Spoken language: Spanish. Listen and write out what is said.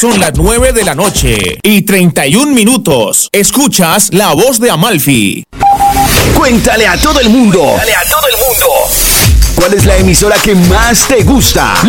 Son las 9 de la noche y 31 minutos. Escuchas la voz de Amalfi. Cuéntale a todo el mundo. ¿Cuál es la emisora que más te gusta?